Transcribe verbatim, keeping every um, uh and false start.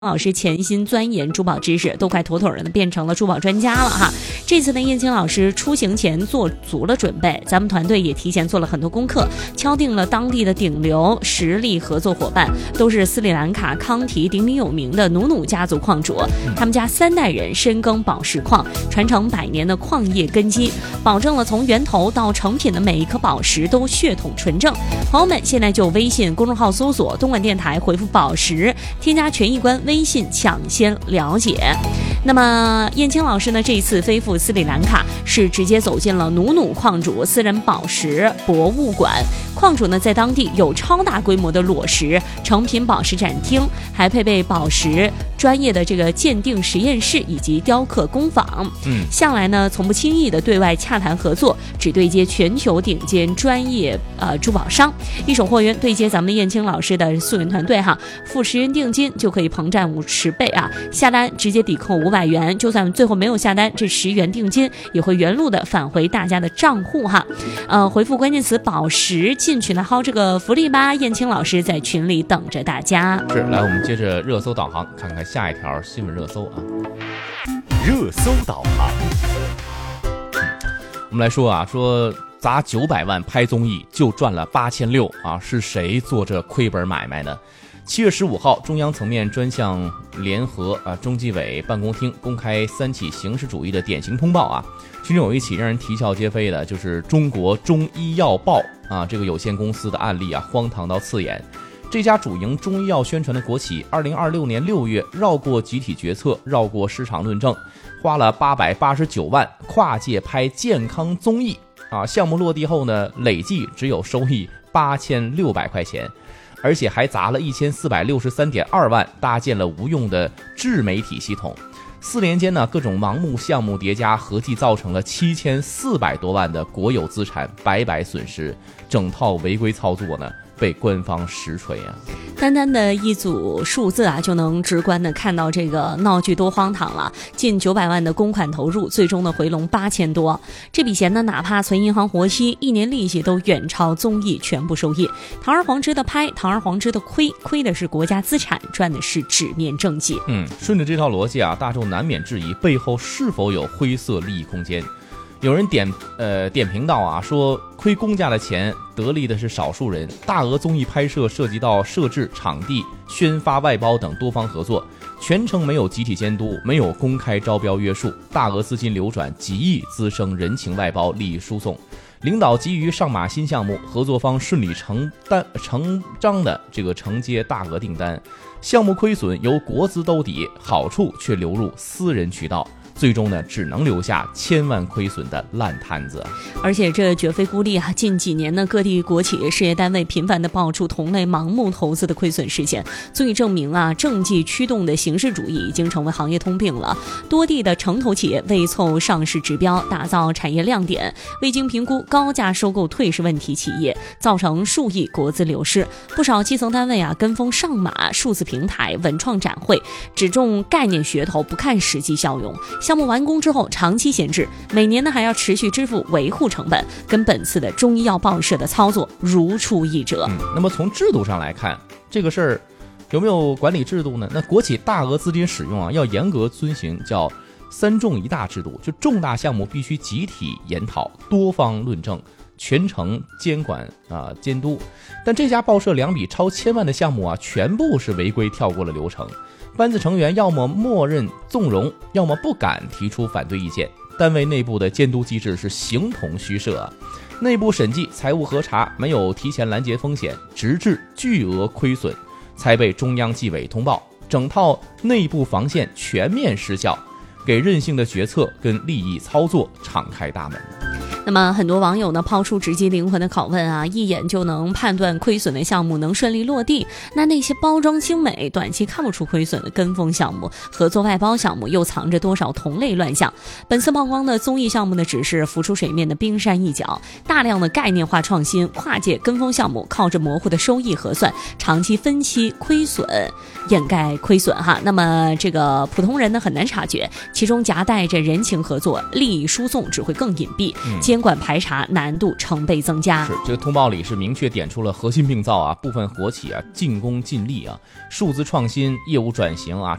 老师潜心钻研珠宝知识，都快妥妥的变成了珠宝专家了哈。这次呢，燕青老师出行前做足了准备，咱们团队也提前做了很多功课，敲定了当地的顶流实力合作伙伴，都是斯里兰卡康提鼎鼎有名的努努家族矿主，他们家三代人深耕宝石矿，传承百年的矿业根基，保证了从源头到成品的每一颗宝石都血统纯正。朋友们现在就微信公众号搜索东莞电台，回复宝石，添加权益关微信抢先了解。那么燕青老师呢，这一次飞赴斯里兰卡是直接走进了努努矿主私人宝石博物馆。矿主呢在当地有超大规模的裸石成品宝石展厅，还配备宝石专业的这个鉴定实验室以及雕刻工坊。嗯，向来呢从不轻易的对外洽谈合作，只对接全球顶尖专业呃珠宝商。一手货源对接咱们的燕青老师的溯源团队哈，付十元定金就可以膨胀五十倍啊！下单直接抵扣五百元，就算最后没有下单，这十元定金也会原路的返回大家的账户哈。呃，回复关键词宝石进群来薅这个福利吧，燕青老师在群里等着大家。 是，来我们接着热搜导航，看看下一条新闻热搜啊。 热搜导航， 我们来说啊，说砸九百万拍综艺就赚了八千六啊，是谁做这亏本买卖呢？七月十五号，中央层面专项联合啊中纪委办公厅公开三起形式主义的典型通报啊，其中有一起让人啼笑皆非的，就是中国中医药报啊这个有限公司的案例啊，荒唐到刺眼。这家主营中医药宣传的国企，二零二六年六月绕过集体决策，绕过市场论证，花了八百八十九万跨界拍健康综艺啊，项目落地后呢，累计只有收益八千六百块钱。而且还砸了一千四百六十三点二万，搭建了无用的智媒体系统。四年间呢，各种盲目项目叠加，合计造成了七千四百多万的国有资产白白损失。整套违规操作呢，被官方实锤啊！ 单单的一组数字啊，就能直观的看到这个闹剧多荒唐了。近九百万的公款投入，最终的回笼八千多。这笔钱呢，哪怕存银行活期，一年利息都远超综艺全部收益。堂而皇之的拍，堂而皇之的亏，亏的是国家资产，赚的是纸面政绩。 嗯，顺着这套逻辑啊，大众难免质疑背后是否有灰色利益空间。有人点呃点评到啊，说亏公家的钱得利的是少数人，大额综艺拍摄涉及到设置场地、宣发外包等多方合作，全程没有集体监督，没有公开招标约束，大额资金流转极易滋生人情外包、利益输送。领导急于上马新项目，合作方顺理成单成章的这个承接大额订单，项目亏损由国资兜底，好处却流入私人渠道。最终呢，只能留下千万亏损的烂摊子。 而且这绝非孤立啊！近几年呢，各地国企事业单位频繁地爆出同类盲目投资的亏损事件，足以证明啊，政绩驱动的形式主义已经成为行业通病了。多地的城投企业为凑上市指标，打造产业亮点，未经评估高价收购退市问题企业，造成数亿国资流失。不少基层单位啊，跟风上马数字平台、文创展会，只重概念噱头，不看实际效用。项目完工之后长期闲置，每年呢还要持续支付维护成本，跟本次的中医药报社的操作如出一辙。 嗯，那么从制度上来看，这个事儿有没有管理制度呢？那国企大额资金使用啊，要严格遵循叫三重一大制度，就重大项目必须集体研讨，多方论证，全程监管啊监督。但这家报社两笔超千万的项目啊，全部是违规跳过了流程。班子成员要么默认纵容，要么不敢提出反对意见。单位内部的监督机制是形同虚设啊，内部审计、财务核查没有提前拦截风险，直至巨额亏损才被中央纪委通报，整套内部防线全面失效，给任性的决策跟利益操作敞开大门。 那么很多网友呢抛出直击灵魂的拷问啊，一眼就能判断亏损的项目能顺利落地，那那些包装精美、短期看不出亏损的跟风项目、合作外包项目，又藏着多少同类乱象？本次曝光的综艺项目呢，只是浮出水面的冰山一角，大量的概念化创新、跨界跟风项目，靠着模糊的收益核算、长期分期亏损掩盖亏损哈。那么这个普通人呢很难察觉，其中夹带着人情合作、利益输送，只会更隐蔽。监监管排查难度成倍增加。 是这个通报里是明确点出了核心病灶啊，部分国企啊尽工尽力啊，数字创新、业务转型啊、